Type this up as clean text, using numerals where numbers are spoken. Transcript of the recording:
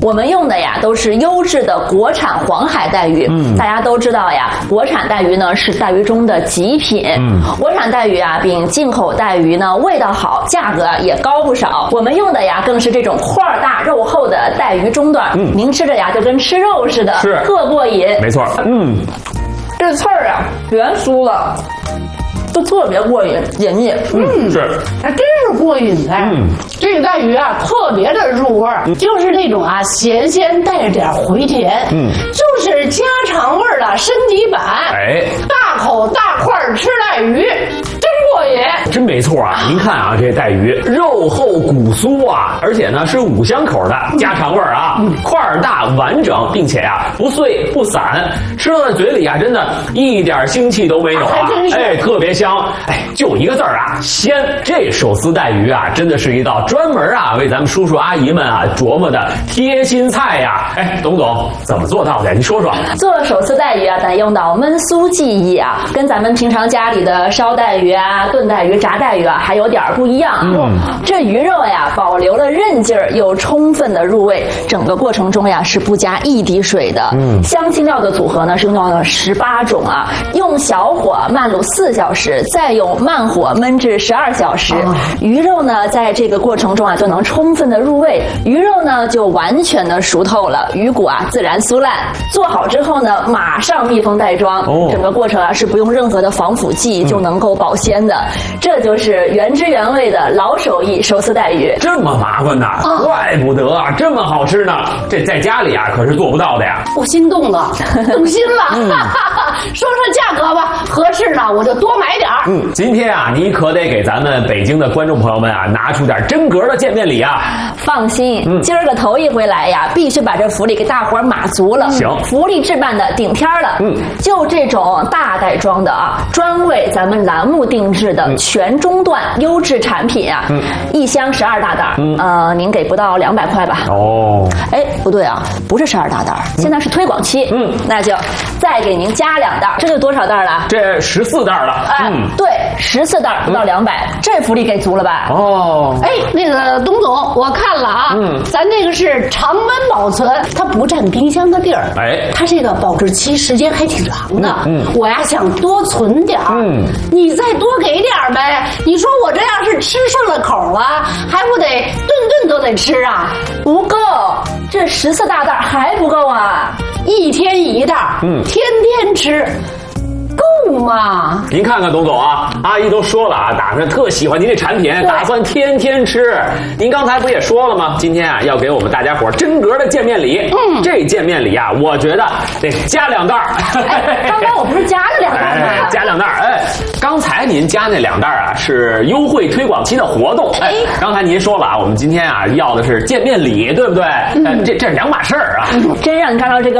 我们用的呀都是优质的国产黄海带鱼。大家都知道呀，国产带鱼呢是带鱼中的极品。国产带鱼啊比进口带鱼呢味道好，价格也高不少。我们用的呀更是这种块大肉厚的带鱼中段，您吃着呀就跟吃肉似的， 是特过瘾。 没错， 这刺儿啊圆酥了。都特别过瘾，腻。 是， 还真是过瘾哎。这个带鱼啊，特别的入味儿，就是那种啊咸鲜带着点回甜，就是家常味儿的升级版。 哎， 大口大块吃带鱼，真过瘾。 真没错啊！您看啊，这带鱼肉厚骨酥啊，而且呢是5香口的家常味儿啊，块儿大完整，并且呀不碎不散，吃到嘴里啊真的一点腥气都没有啊！哎，特别香。哎，就一个字儿啊，鲜。这手撕带鱼啊，真的是一道专门啊为咱们叔叔阿姨们啊琢磨的贴心菜呀。哎，董总怎么做到的？您说说。 做手撕带鱼啊，得用到焖酥技艺啊，跟咱们平常家里的烧带鱼啊、炖带鱼、炸带鱼啊还有点不一样。这鱼肉呀保留了韧劲儿，又充分的入味，整个过程中呀是不加一滴水的。香辛料的组合呢是用到了18种啊，用小火慢卤4小时，再用慢火焖至12小时。鱼肉呢在这个过程中啊就能充分的入味，鱼肉呢就完全的熟透了，鱼骨啊自然酥烂。做好之后呢，马上密封袋装，整个过程啊是不用任何的防腐剂就能够保鲜的。这就是原汁原味的老手艺手撕带鱼。 这么麻烦呐，怪不得啊这么好吃呢，这在家里啊可是做不到的呀。 我心动了，动心了。说说价格吧，合适呢我就多买点儿。 今天啊你可得给咱们北京的观众朋友们啊拿出点真格的见面礼啊。 放心，今儿个头一回来呀，必须把这福利给大伙儿码足了。 行， 福利置办的顶天了。就这种大袋装的啊，专为咱们栏目定制的全中段优质产品啊，一箱12大袋，您给不到200块吧？ 哦， 哎，不对啊，不是12大袋，现在是推广期。那就再给您加2袋，这就多少袋了？ 这14袋了。 对，14袋不到200，这福利给足了吧？ 哦， 哎，那个董总，我看了啊，咱这个是常温保存，它不占冰箱的地儿， 哎， 它这个保质期时间还挺长的。我呀想多存点儿，你再多给点儿呗。你说我这要是吃顺了口了，还不得顿顿都得吃啊？ 不够，这14大袋还不够啊 ！1天1袋，天天吃。够吗？ 您看看董总啊，阿姨都说了啊，打算特喜欢您这产品，打算天天吃。您刚才不也说了吗？今天啊要给我们大家伙真格的见面礼。这见面礼啊，我觉得得加2袋。 刚才我不是加了2袋吗？ 加2袋。哎，刚才您加那2袋啊是优惠推广期的活动。哎，刚才您说了啊，我们今天啊要的是见面礼，对不对？这是2码事儿啊。 真让你看到这个